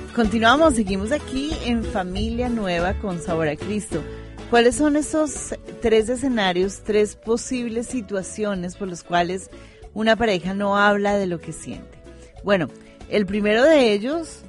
Continuamos, seguimos aquí en Familia Nueva con Sabor a Cristo. ¿Cuáles son esos 3 escenarios, 3 posibles situaciones por los cuales una pareja no habla de lo que siente? Bueno, el primero de ellos,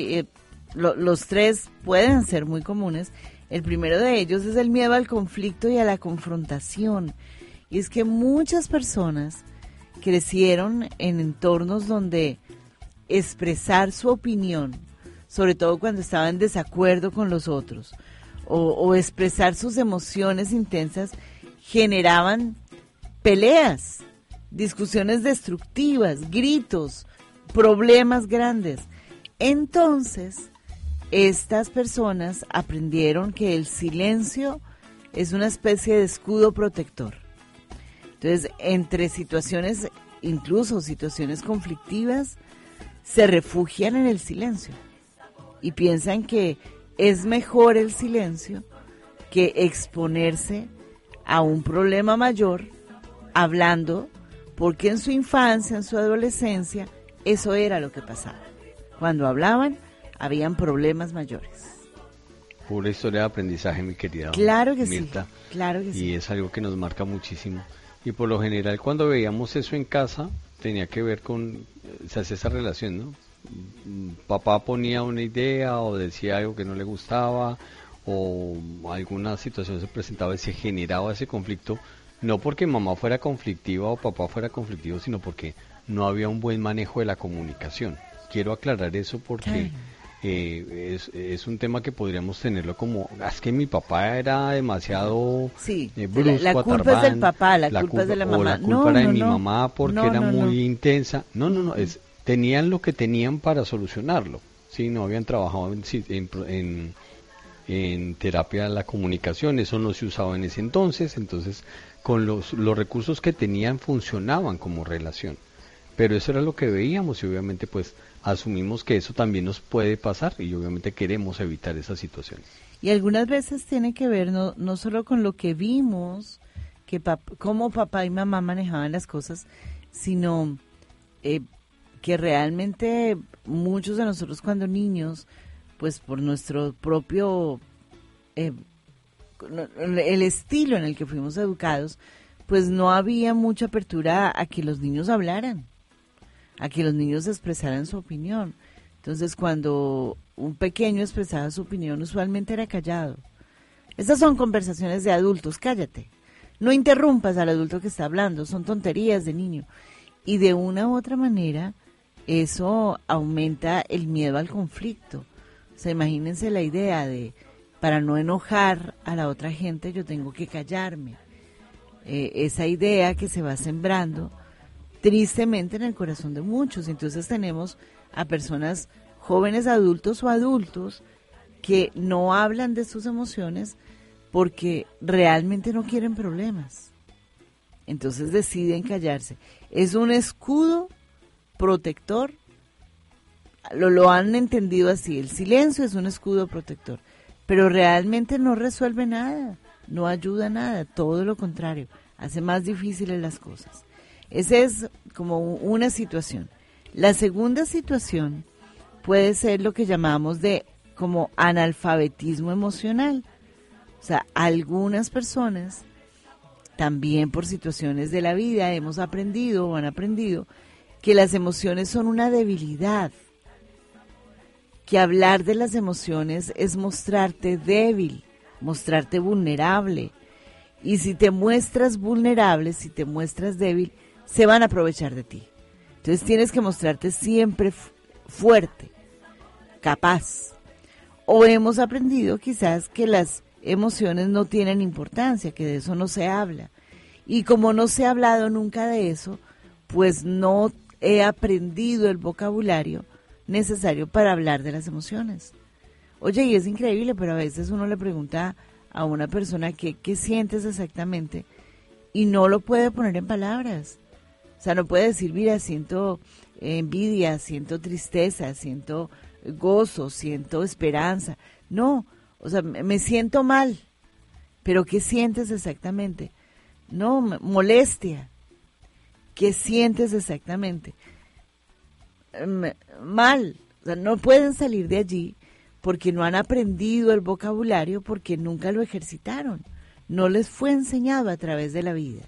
los 3 pueden ser muy comunes. El primero de ellos es el miedo al conflicto y a la confrontación. Y es que muchas personas crecieron en entornos donde expresar su opinión, sobre todo cuando estaba en desacuerdo con los otros, o expresar sus emociones intensas, generaban peleas, discusiones destructivas, gritos, problemas grandes. Entonces, estas personas aprendieron que el silencio es una especie de escudo protector. Entonces, entre situaciones, incluso situaciones conflictivas, se refugian en el silencio y piensan que es mejor el silencio que exponerse a un problema mayor hablando, porque en su infancia, en su adolescencia, eso era lo que pasaba. Cuando hablaban, habían problemas mayores. Pura historia de aprendizaje, mi querida Claro que Mirta. sí, claro que sí. Y es algo que nos marca muchísimo. Y por lo general, cuando veíamos eso en casa, tenía que ver con, se hace esa relación, ¿no? Papá ponía una idea o decía algo que no le gustaba, o alguna situación se presentaba y se generaba ese conflicto, no porque mamá fuera conflictiva o papá fuera conflictivo, sino porque no había un buen manejo de la comunicación. Quiero aclarar eso porque es un tema que podríamos tenerlo como, es que mi papá era demasiado brusco, la culpa atarbán, es del papá, la culpa es de la mamá. o la culpa era de mi mamá porque era muy intensa. No, tenían lo que tenían para solucionarlo. Sí, no habían trabajado en terapia de la comunicación, eso no se usaba en ese entonces con los recursos que tenían funcionaban como relación. Pero eso era lo que veíamos y obviamente pues asumimos que eso también nos puede pasar y obviamente queremos evitar esas situaciones. Y algunas veces tiene que ver no solo con lo que vimos, cómo papá y mamá manejaban las cosas, sino que realmente muchos de nosotros cuando niños, pues por nuestro propio, el estilo en el que fuimos educados, pues no había mucha apertura a que los niños hablaran, a que los niños expresaran su opinión. Entonces, cuando un pequeño expresaba su opinión, usualmente era callado. Estas son conversaciones de adultos, cállate. No interrumpas al adulto que está hablando, son tonterías de niño. Y de una u otra manera, eso aumenta el miedo al conflicto. O sea, imagínense la idea de, para no enojar a la otra gente, yo tengo que callarme. Esa idea que se va sembrando tristemente en el corazón de muchos. Entonces tenemos a personas jóvenes, adultos o adultos que no hablan de sus emociones porque realmente no quieren problemas. Entonces deciden callarse. Es un escudo protector, lo han entendido así, el silencio es un escudo protector, pero realmente no resuelve nada, no ayuda a nada, todo lo contrario, hace más difíciles las cosas. Esa es como una situación. La segunda situación puede ser lo que llamamos de como analfabetismo emocional. O sea, algunas personas también por situaciones de la vida hemos aprendido o han aprendido que las emociones son una debilidad, que hablar de las emociones es mostrarte débil, mostrarte vulnerable. Y si te muestras vulnerable, si te muestras débil, se van a aprovechar de ti. Entonces tienes que mostrarte siempre fuerte, capaz. O hemos aprendido quizás que las emociones no tienen importancia, que de eso no se habla. Y como no se ha hablado nunca de eso, pues no he aprendido el vocabulario necesario para hablar de las emociones. Oye, y es increíble, pero a veces uno le pregunta a una persona qué sientes exactamente y no lo puede poner en palabras. O sea, no puede decir, mira, siento envidia, siento tristeza, siento gozo, siento esperanza. No, o sea, me siento mal. ¿Pero qué sientes exactamente? No, molestia. ¿Qué sientes exactamente? Mal. O sea, no pueden salir de allí porque no han aprendido el vocabulario, porque nunca lo ejercitaron. No les fue enseñado a través de la vida.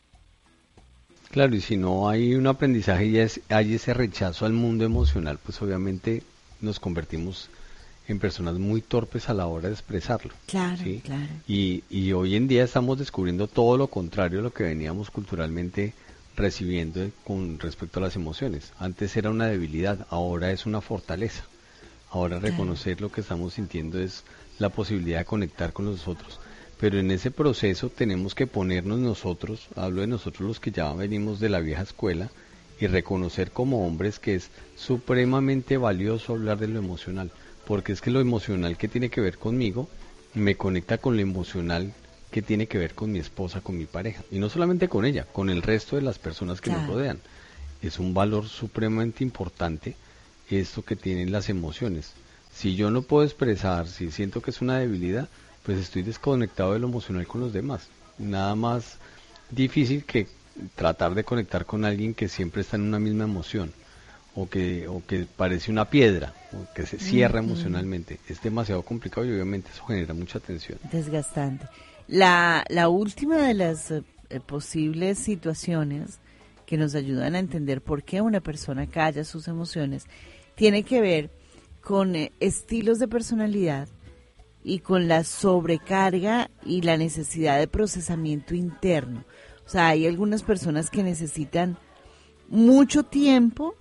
Claro, y si no hay un aprendizaje y hay ese rechazo al mundo emocional, pues obviamente nos convertimos en personas muy torpes a la hora de expresarlo. Claro, ¿sí? claro. Y hoy en día estamos descubriendo todo lo contrario a lo que veníamos culturalmente recibiendo con respecto a las emociones. Antes era una debilidad, ahora es una fortaleza. Ahora reconocer lo que estamos sintiendo es la posibilidad de conectar con los otros. Pero en ese proceso tenemos que ponernos nosotros, hablo de nosotros los que ya venimos de la vieja escuela, y reconocer como hombres que es supremamente valioso hablar de lo emocional, porque es que lo emocional que tiene que ver conmigo me conecta con lo emocional que tiene que ver con mi esposa, con mi pareja, y no solamente con ella, con el resto de las personas que nos rodean. Es un valor supremamente importante esto que tienen las emociones. Si yo no puedo expresar, si siento que es una debilidad, pues estoy desconectado de lo emocional con los demás. Nada más difícil que tratar de conectar con alguien que siempre está en una misma emoción, o que parece una piedra, o que se cierra emocionalmente. Es demasiado complicado y obviamente eso genera mucha tensión. Desgastante. La última de las posibles situaciones que nos ayudan a entender por qué una persona calla sus emociones tiene que ver con estilos de personalidad y con la sobrecarga y la necesidad de procesamiento interno. O sea, hay algunas personas que necesitan mucho tiempo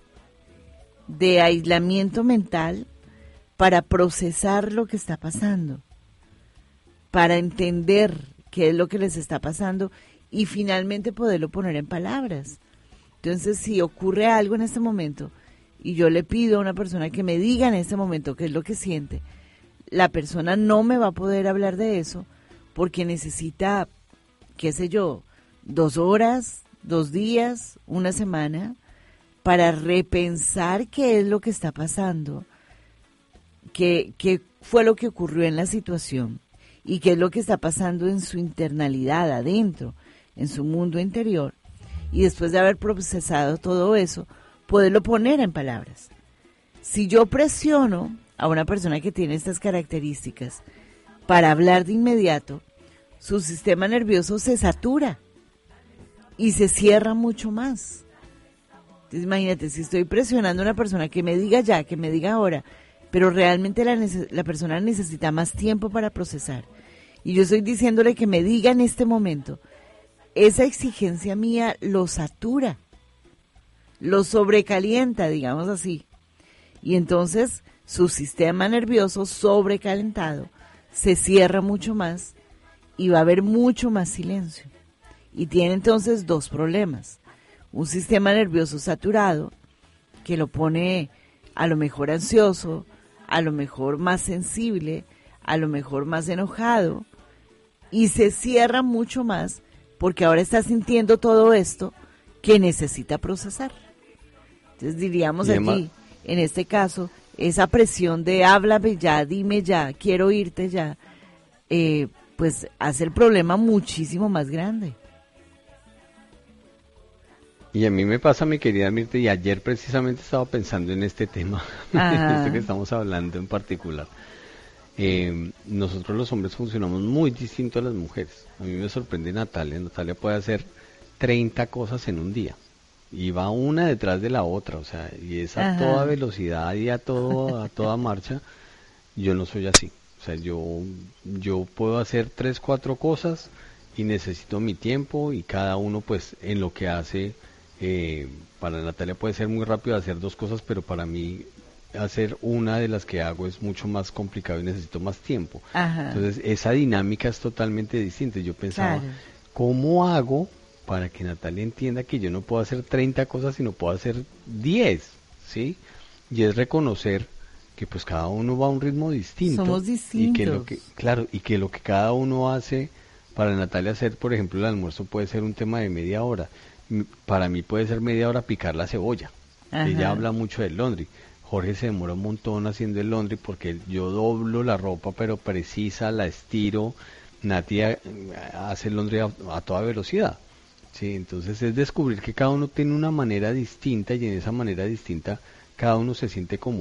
de aislamiento mental para procesar lo que está pasando, para entender qué es lo que les está pasando y finalmente poderlo poner en palabras. Entonces, si ocurre algo en este momento y yo le pido a una persona que me diga en este momento qué es lo que siente, la persona no me va a poder hablar de eso porque necesita, qué sé yo, 2 horas, 2 días, una semana para repensar qué es lo que está pasando, qué fue lo que ocurrió en la situación y qué es lo que está pasando en su internalidad, adentro, en su mundo interior. Y después de haber procesado todo eso, poderlo poner en palabras. Si yo presiono a una persona que tiene estas características para hablar de inmediato, su sistema nervioso se satura y se cierra mucho más. Entonces imagínate, si estoy presionando a una persona que me diga ya, que me diga ahora, pero realmente la persona necesita más tiempo para procesar, y yo estoy diciéndole que me diga en este momento, esa exigencia mía lo satura, lo sobrecalienta, digamos así, y entonces su sistema nervioso sobrecalentado se cierra mucho más y va a haber mucho más silencio. Y tiene entonces 2 problemas. Un sistema nervioso saturado que lo pone a lo mejor ansioso, a lo mejor más sensible, a lo mejor más enojado, y se cierra mucho más porque ahora está sintiendo todo esto que necesita procesar. Entonces diríamos aquí, en este caso, esa presión de háblame ya, dime ya, quiero oírte ya, pues hace el problema muchísimo más grande. Y a mí me pasa, mi querida Mirta, y ayer precisamente estaba pensando en este tema, en esto que estamos hablando en particular. Nosotros los hombres funcionamos muy distinto a las mujeres. A mí me sorprende Natalia. Natalia puede hacer 30 cosas en un día y va una detrás de la otra, o sea, y es a toda velocidad y a toda marcha. Yo no soy así. O sea, yo puedo hacer 3, 4 cosas y necesito mi tiempo, y cada uno pues en lo que hace. Para Natalia puede ser muy rápido hacer 2 cosas, pero para mí hacer una de las que hago es mucho más complicado y necesito más tiempo. Entonces esa dinámica es totalmente distinta. Yo pensaba, ¿cómo hago para que Natalia entienda que yo no puedo hacer 30 cosas, sino puedo hacer 10? ¿Sí? Y es reconocer que pues cada uno va a un ritmo distinto. Somos distintos. Y que lo que cada uno hace, para Natalia hacer, por ejemplo, el almuerzo puede ser un tema de media hora. Para mí puede ser media hora picar la cebolla. Ella habla mucho del laundry. Jorge se demora un montón haciendo el laundry porque yo doblo la ropa pero precisa, la estiro. Nati hace el laundry a toda velocidad. Sí, entonces es descubrir que cada uno tiene una manera distinta, y en esa manera distinta cada uno se siente cómodo.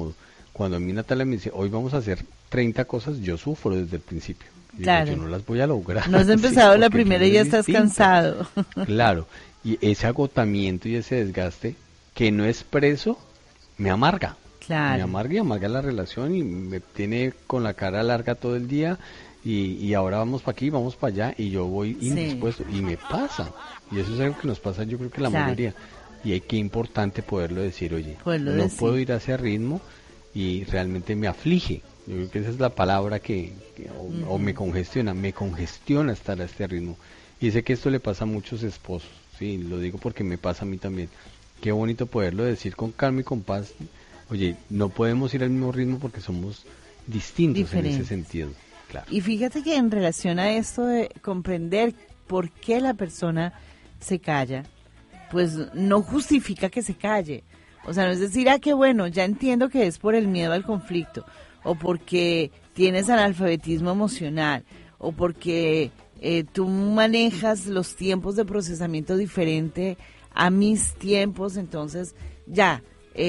Cuando a mí Natalia me dice, hoy vamos a hacer 30 cosas, yo sufro desde el principio. Digo, Claro. yo no las voy a lograr. No has empezado Sí, la porque primera y es ya estás distinto. cansado. Claro, y ese agotamiento y ese desgaste que no expreso me amarga. Me Claro. amarga y amarga la relación y me tiene con la cara larga todo el día y ahora vamos para aquí, vamos para allá y yo voy Sí. indispuesto y me pasa. Y eso es algo que nos pasa yo creo que la Claro. mayoría. Y qué importante poderlo decir, oye, Poderlo no decir. puedo ir a ese ritmo y realmente me aflige. Yo creo que esa es la palabra o me congestiona estar a este ritmo. Y sé que esto le pasa a muchos esposos, sí, lo digo porque me pasa a mí también. Qué bonito poderlo decir con calma y con paz. Oye, no podemos ir al mismo ritmo porque somos distintos en Diferentes. ese sentido. Claro. Y fíjate que en relación a esto de comprender por qué la persona se calla, pues no justifica que se calle. O sea, no es decir, qué bueno, ya entiendo que es por el miedo al conflicto, o porque tienes analfabetismo emocional, o porque tú manejas los tiempos de procesamiento diferente a mis tiempos, entonces ya,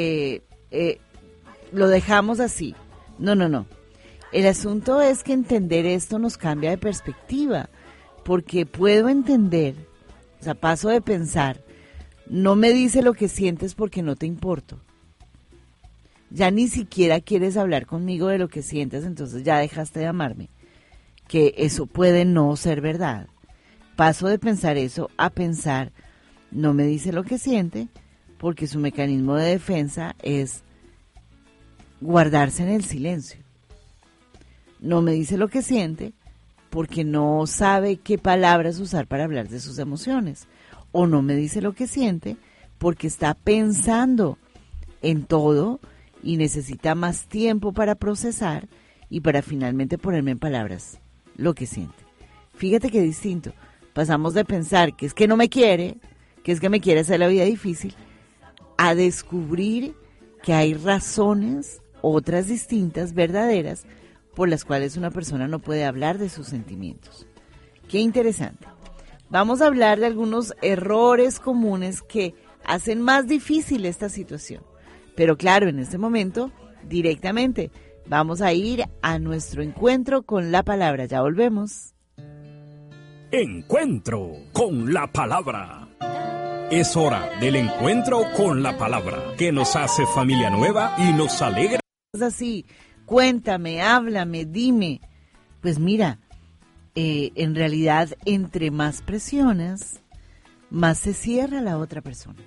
lo dejamos así. No, no, no. El asunto es que entender esto nos cambia de perspectiva, porque puedo entender, o sea, paso de pensar, no me dice lo que sientes porque no te importo. Ya ni siquiera quieres hablar conmigo de lo que sientes, entonces ya dejaste de amarme. Que eso puede no ser verdad. Paso de pensar eso a pensar, no me dice lo que siente, porque su mecanismo de defensa es guardarse en el silencio. No me dice lo que siente porque no sabe qué palabras usar para hablar de sus emociones. O no me dice lo que siente porque está pensando en todo y necesita más tiempo para procesar y para finalmente ponerme en palabras lo que siente. Fíjate qué distinto. Pasamos de pensar que es que no me quiere, que es que me quiere hacer la vida difícil, a descubrir que hay razones, otras distintas, verdaderas, por las cuales una persona no puede hablar de sus sentimientos. Qué interesante. Vamos a hablar de algunos errores comunes que hacen más difícil esta situación. Pero claro, en este momento, directamente, vamos a ir a nuestro encuentro con la palabra. Ya volvemos. Encuentro con la palabra. Es hora del encuentro con la palabra, que nos hace familia nueva y nos alegra. Es así, cuéntame, háblame, dime. Pues mira, en realidad, entre más presionas, más se cierra la otra persona.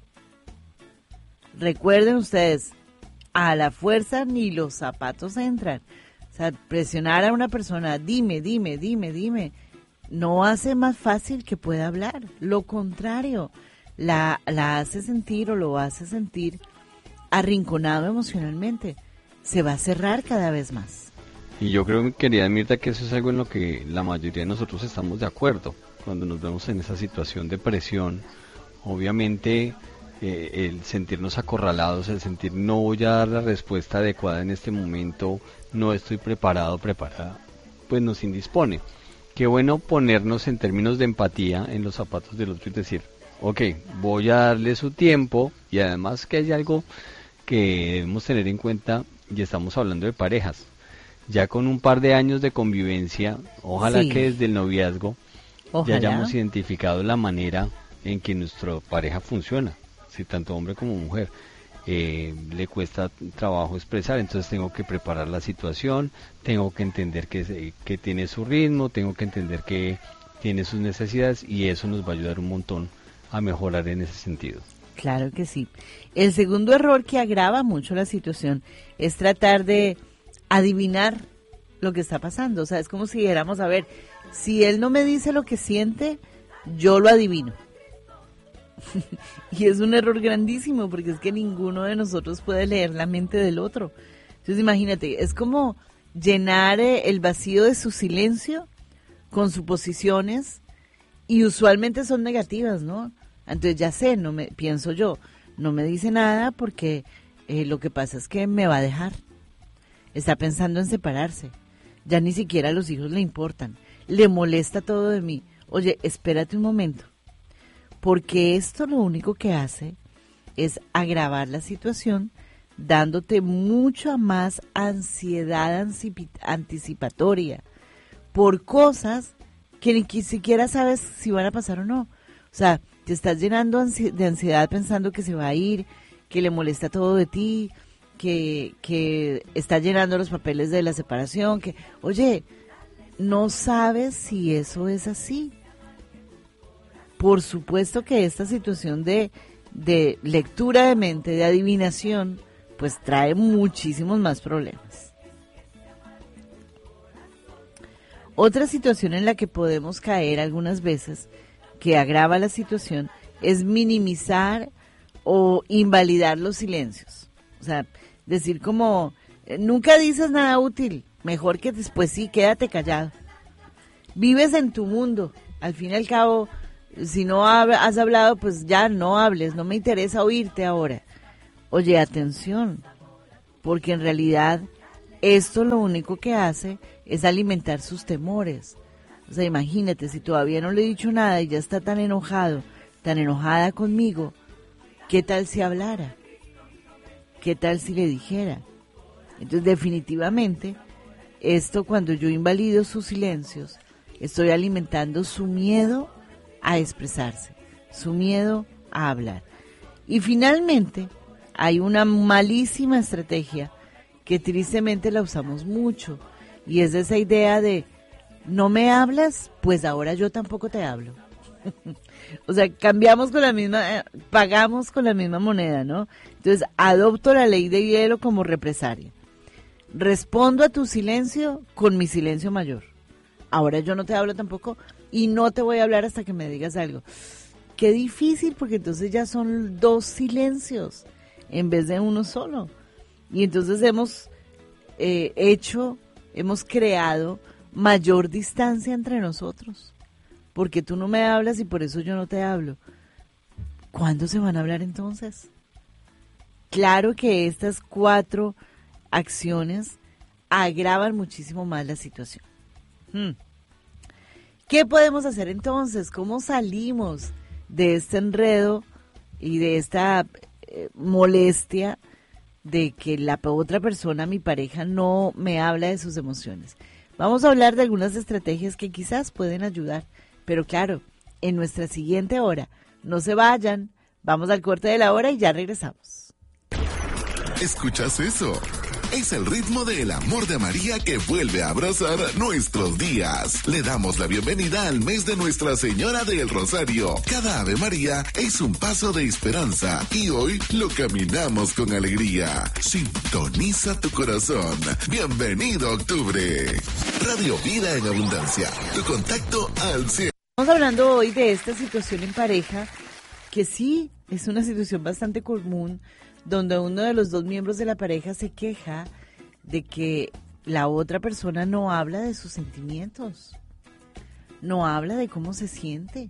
Recuerden ustedes, a la fuerza ni los zapatos entran. O sea, presionar a una persona, dime, no hace más fácil que pueda hablar. Lo contrario, la hace sentir o lo hace sentir arrinconado emocionalmente. Se va a cerrar cada vez más. Y yo creo, mi querida Mirta, que eso es algo en lo que la mayoría de nosotros estamos de acuerdo. Cuando nos vemos en esa situación de presión, obviamente el sentirnos acorralados, el sentir no voy a dar la respuesta adecuada en este momento, no estoy preparado, preparada, pues nos indispone. Qué bueno ponernos en términos de empatía en los zapatos del otro y decir, ok, voy a darle su tiempo, y además que hay algo que debemos tener en cuenta, y estamos hablando de parejas. Ya con un par de años de convivencia, ojalá Sí. que desde el noviazgo Ojalá. ya hayamos identificado la manera en que nuestra pareja funciona, si tanto hombre como mujer. Le cuesta trabajo expresar, entonces tengo que preparar la situación, tengo que entender que tiene su ritmo, tengo que entender que tiene sus necesidades, y eso nos va a ayudar un montón a mejorar en ese sentido. Claro que sí. El segundo error que agrava mucho la situación es tratar de adivinar lo que está pasando. O sea, es como si dijéramos, a ver, si él no me dice lo que siente, yo lo adivino. Y es un error grandísimo porque es que ninguno de nosotros puede leer la mente del otro. Entonces imagínate, es como llenar el vacío de su silencio con suposiciones y usualmente son negativas, ¿no? Entonces ya sé, pienso yo, no me dice nada porque lo que pasa es que me va a dejar. Está pensando en separarse. Ya ni siquiera a los hijos le importan. Le molesta todo de mí. Oye, espérate un momento. Porque esto lo único que hace es agravar la situación dándote mucha más ansiedad anticipatoria por cosas que ni siquiera sabes si van a pasar o no. O sea, te estás llenando de ansiedad pensando que se va a ir, que le molesta todo de ti, que está llenando los papeles de la separación, que, oye, no sabes si eso es así. Por supuesto que esta situación de lectura de mente, de adivinación, pues trae muchísimos más problemas. Otra situación en la que podemos caer algunas veces, que agrava la situación, es minimizar o invalidar los silencios. O sea, decir como, nunca dices nada útil, mejor que después sí, quédate callado. Vives en tu mundo, al fin y al cabo, si no has hablado, pues ya no hables, no me interesa oírte ahora. Oye, atención, porque en realidad esto lo único que hace es alimentar sus temores. O sea, imagínate, si todavía no le he dicho nada y ya está tan enojado, tan enojada conmigo, ¿qué tal si hablara? ¿Qué tal si le dijera? Entonces, definitivamente, esto cuando yo invalido sus silencios, estoy alimentando su miedo a expresarse, su miedo a hablar. Y finalmente, hay una malísima estrategia que tristemente la usamos mucho, y es esa idea de, no me hablas, pues ahora yo tampoco te hablo. O sea, cambiamos con la misma, pagamos con la misma moneda, ¿no? Entonces, adopto la ley de hielo como represalia. Respondo a tu silencio con mi silencio mayor. Ahora yo no te hablo tampoco y no te voy a hablar hasta que me digas algo. Qué difícil, porque entonces ya son 2 silencios en vez de uno solo. Y entonces hemos creado mayor distancia entre nosotros. Porque tú no me hablas y por eso yo no te hablo. ¿Cuándo se van a hablar entonces? Claro que estas 4 acciones agravan muchísimo más la situación. ¿Qué podemos hacer entonces? ¿Cómo salimos de este enredo y de esta molestia de que la otra persona, mi pareja, no me habla de sus emociones? Vamos a hablar de algunas estrategias que quizás pueden ayudar, pero claro, en nuestra siguiente hora. No se vayan, vamos al corte de la hora y ya regresamos. ¿Escuchas eso? Es el ritmo del amor de María que vuelve a abrazar nuestros días. Le damos la bienvenida al mes de Nuestra Señora del Rosario. Cada Ave María es un paso de esperanza y hoy lo caminamos con alegría. Sintoniza tu corazón. Bienvenido a octubre. Radio Vida en Abundancia. Tu contacto al 100. Estamos hablando hoy de esta situación en pareja, que sí es una situación bastante común, donde uno de los 2 miembros de la pareja se queja de que la otra persona no habla de sus sentimientos, no habla de cómo se siente.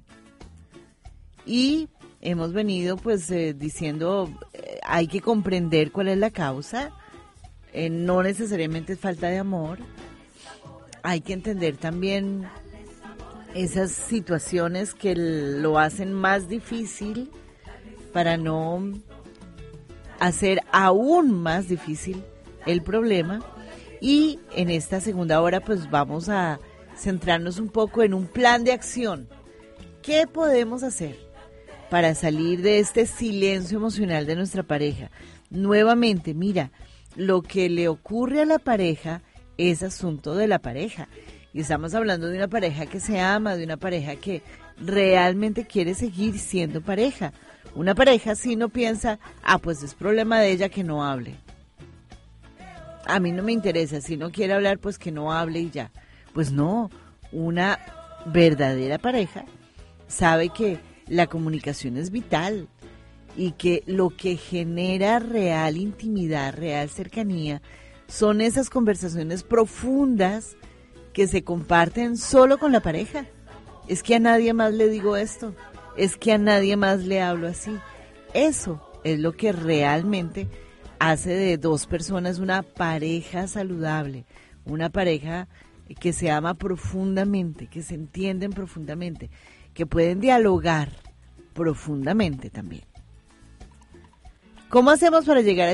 Y hemos venido pues diciendo, hay que comprender cuál es la causa, no necesariamente es falta de amor, hay que entender también esas situaciones que lo hacen más difícil para no hacer aún más difícil el problema. Y en esta segunda hora pues vamos a centrarnos un poco en un plan de acción. ¿Qué podemos hacer para salir de este silencio emocional de nuestra pareja? Nuevamente, mira, lo que le ocurre a la pareja es asunto de la pareja. Y estamos hablando de una pareja que se ama, de una pareja que realmente quiere seguir siendo pareja. Una pareja si no piensa, pues es problema de ella que no hable. A mí no me interesa, si no quiere hablar, pues que no hable y ya. Pues no, una verdadera pareja sabe que la comunicación es vital y que lo que genera real intimidad, real cercanía, son esas conversaciones profundas que se comparten solo con la pareja. Es que a nadie más le digo esto. Es que a nadie más le hablo así. Eso es lo que realmente hace de 2 personas una pareja saludable, una pareja que se ama profundamente, que se entienden profundamente, que pueden dialogar profundamente también. ¿Cómo hacemos para llegar allí?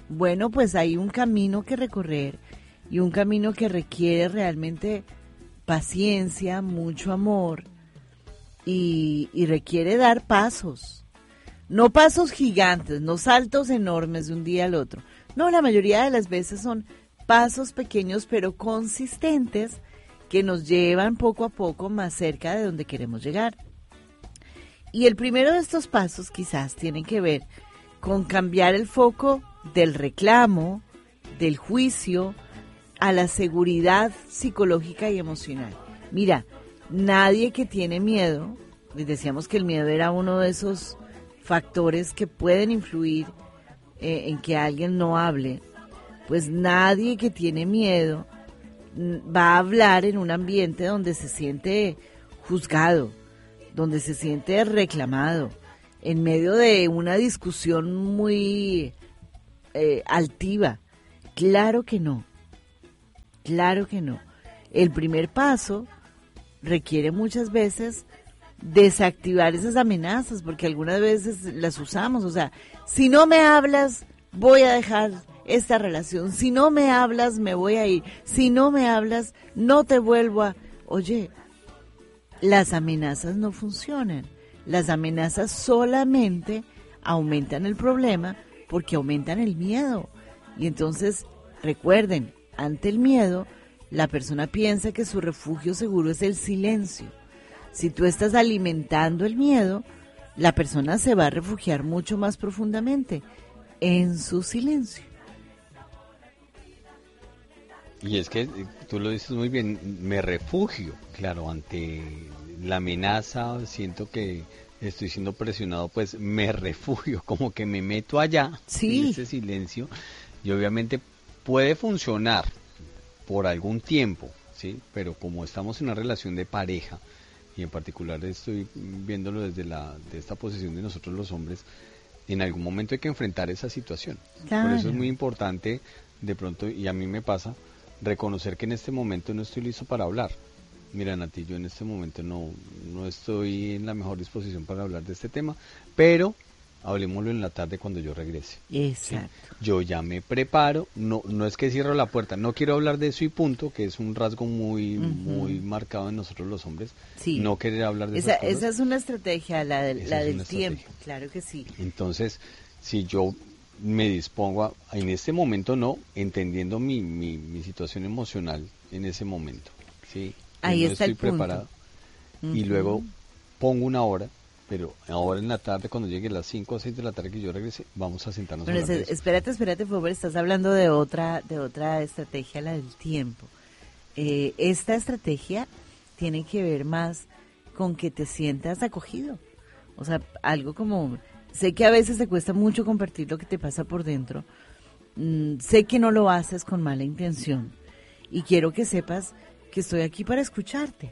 Bueno, pues hay un camino que recorrer y un camino que requiere realmente paciencia, mucho amor y requiere dar pasos. No pasos gigantes, no saltos enormes de un día al otro. No, la mayoría de las veces son pasos pequeños pero consistentes que nos llevan poco a poco más cerca de donde queremos llegar. Y el primero de estos pasos quizás tiene que ver con cambiar el foco del reclamo, del juicio, a la seguridad psicológica y emocional. Mira, nadie que tiene miedo, les decíamos que el miedo era uno de esos factores que pueden influir en que alguien no hable, pues nadie que tiene miedo va a hablar en un ambiente donde se siente juzgado, donde se siente reclamado, en medio de una discusión muy altiva. Claro que no, claro que no. El primer paso requiere muchas veces desactivar esas amenazas, porque algunas veces las usamos. O sea, si no me hablas, voy a dejar esta relación. Si no me hablas, me voy a ir. Si no me hablas, no te vuelvo a... Oye, las amenazas no funcionan. Las amenazas solamente aumentan el problema porque aumentan el miedo. Y entonces, recuerden, ante el miedo, la persona piensa que su refugio seguro es el silencio. Si tú estás alimentando el miedo, la persona se va a refugiar mucho más profundamente en su silencio. Y es que tú lo dices muy bien, me refugio, claro, ante la amenaza, siento que estoy siendo presionado, pues me refugio, como que me meto allá, sí, en ese silencio, y obviamente puede funcionar por algún tiempo, ¿sí? Pero como estamos en una relación de pareja, y en particular estoy viéndolo desde de esta posición de nosotros los hombres, en algún momento hay que enfrentar esa situación. Claro. Por eso es muy importante, de pronto, y a mí me pasa, reconocer que en este momento no estoy listo para hablar. Mira, Nati, yo en este momento no estoy en la mejor disposición para hablar de este tema, pero hablemoslo en la tarde cuando yo regrese. Exacto. ¿Sí? Yo ya me preparo, no es que cierro la puerta, no quiero hablar de eso y punto, que es un rasgo muy marcado en nosotros los hombres, sí, no querer hablar de esas cosas. Esa es una estrategia, la del tiempo, claro que sí. Entonces, si yo me dispongo en este momento entendiendo mi situación emocional en ese momento, ¿sí? Ahí no está estoy el punto. Preparado, y luego pongo una hora, pero ahora en la tarde, cuando llegue las 5 o 6 de la tarde que yo regrese, vamos a sentarnos a hablar de eso. Espérate, Fober, estás hablando de otra estrategia, la del tiempo. Esta estrategia tiene que ver más con que te sientas acogido. O sea, algo como, sé que a veces te cuesta mucho compartir lo que te pasa por dentro, sé que no lo haces con mala intención y quiero que sepas que estoy aquí para escucharte.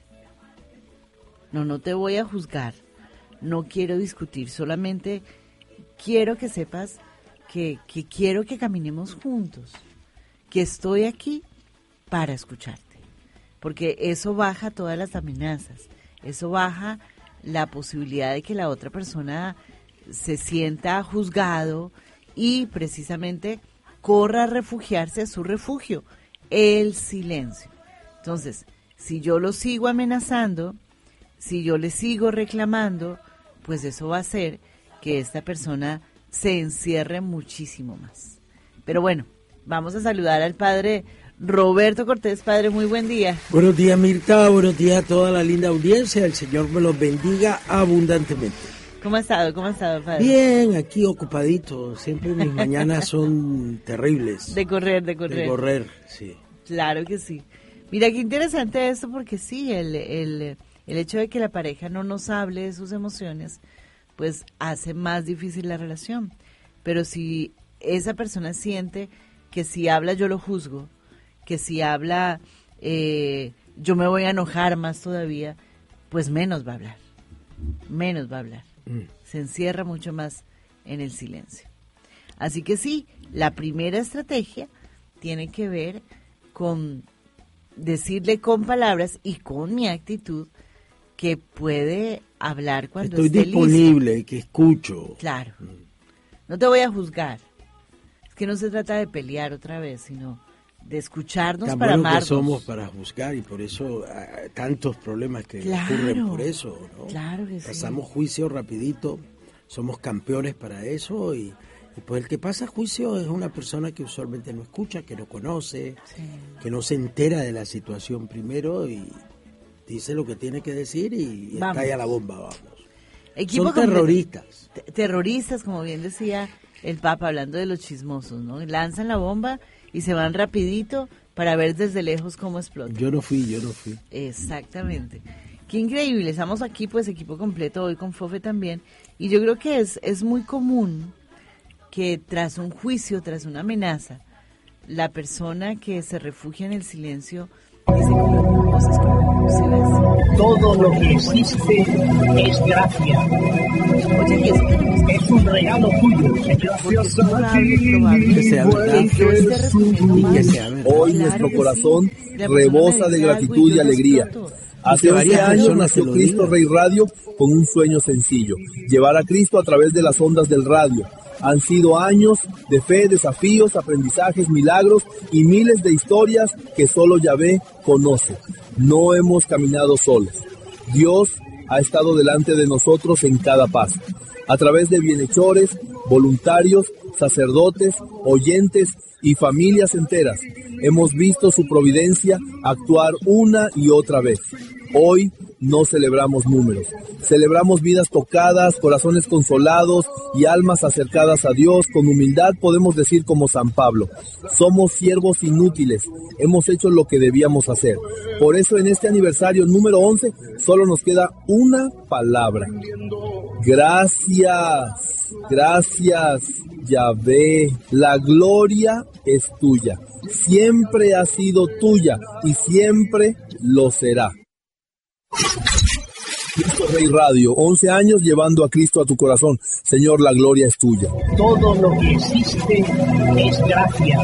No te voy a juzgar. No quiero discutir, solamente quiero que sepas que quiero que caminemos juntos, que estoy aquí para escucharte, porque eso baja todas las amenazas, eso baja la posibilidad de que la otra persona se sienta juzgado y precisamente corra a refugiarse a su refugio, el silencio. Entonces, si yo lo sigo amenazando, si yo le sigo reclamando, pues eso va a hacer que esta persona se encierre muchísimo más. Pero bueno, vamos a saludar al padre Roberto Cortés. Padre, muy buen día. Buenos días, Mirta, buenos días a toda la linda audiencia, el Señor me los bendiga abundantemente. ¿Cómo ha estado, padre? Bien, aquí ocupadito, siempre mis mañanas son terribles. De correr. De correr, sí. Claro que sí. Mira, qué interesante esto, porque sí, el hecho de que la pareja no nos hable de sus emociones, pues hace más difícil la relación. Pero si esa persona siente que si habla yo lo juzgo, que si habla yo me voy a enojar más todavía, pues menos va a hablar. Se encierra mucho más en el silencio. Así que sí, la primera estrategia tiene que ver con decirle con palabras y con mi actitud que puede hablar cuando estoy esté disponible, listo. Que escucho. Claro. No te voy a juzgar. Es que no se trata de pelear otra vez, sino de escucharnos Tan para buenos que amarnos. somos para juzgar, y por eso tantos problemas que ocurren por eso, ¿no? Claro que sí. Pasamos juicio rapidito, somos campeones para eso, y pues el que pasa juicio es una persona que usualmente no escucha, que no conoce, que no se entera de la situación primero y dice lo que tiene que decir y estalla la bomba, vamos. Son terroristas. Terroristas, como bien decía el Papa, hablando de los chismosos, ¿no? Lanzan la bomba y se van rapidito para ver desde lejos cómo explota. Yo no fui. Exactamente. Qué increíble. Estamos aquí, pues, equipo completo hoy con Fofe también. Y yo creo que es muy común que tras un juicio, tras una amenaza, la persona que se refugia en el silencio dice cosas como, ¿sí ves? Todo lo que existe es gracia. Oye, ¿y eso tenemos? Es un regalo tuyo, Señor. Porque es probable Que sea verdad. que yo esté respondiendo Y que mal. sea verdad. Hoy Claro nuestro que corazón sí. La persona rebosa me de dice gratitud algo y y yo alegría. exploto. Hace que 11 varias años personas nació te lo Cristo digan. Rey Radio con un sueño sencillo, llevar a Cristo a través de las ondas del radio. Han sido años de fe, desafíos, aprendizajes, milagros y miles de historias que solo Yahvé conoce. No hemos caminado solos. Dios ha estado delante de nosotros en cada paso. A través de bienhechores, voluntarios, sacerdotes, oyentes y familias enteras, hemos visto su providencia actuar una y otra vez. Hoy no celebramos números, celebramos vidas tocadas, corazones consolados y almas acercadas a Dios. Con humildad podemos decir como San Pablo: somos siervos inútiles, hemos hecho lo que debíamos hacer. Por eso en este aniversario número 11 solo nos queda una palabra: gracias, gracias Yahvé. La gloria es tuya, siempre ha sido tuya y siempre lo será. Cristo Rey Radio, 11 años llevando a Cristo a tu corazón. Señor, la gloria es tuya. Todo lo que existe es gracia.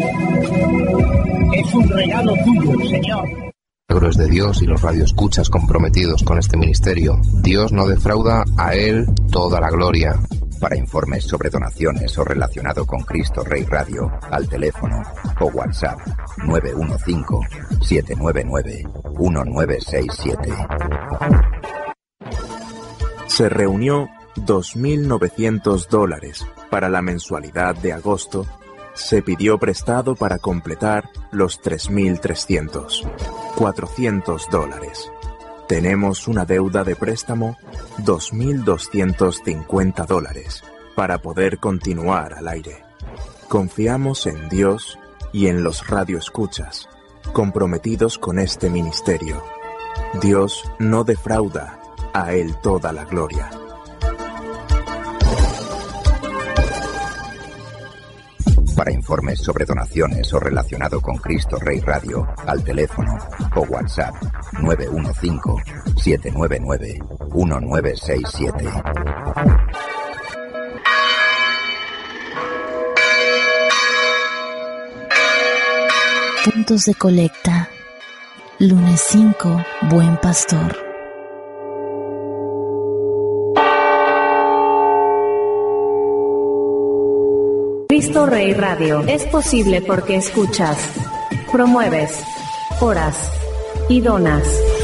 Es un regalo tuyo, Señor. Milagros de Dios y los radioescuchas comprometidos con este ministerio. Dios no defrauda, a Él toda la gloria. Para informes sobre donaciones o relacionado con Cristo Rey Radio, al teléfono o WhatsApp 915-799-1967. Se reunió $2.900 para la mensualidad de agosto. Se pidió prestado para completar los 3.300. $400. Tenemos una deuda de préstamo, $2.250, para poder continuar al aire. Confiamos en Dios y en los radioescuchas, comprometidos con este ministerio. Dios no defrauda, a Él toda la gloria. Para informes sobre donaciones o relacionado con Cristo Rey Radio, al teléfono o WhatsApp 915-799-1967. Puntos de colecta. Lunes 5, Buen Pastor. Cristo Rey Radio es posible porque escuchas, promueves, oras y donas.